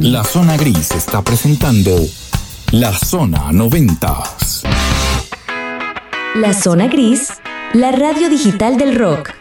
La Zona Gris está presentando La Zona 90. La Zona Gris, la radio digital del rock.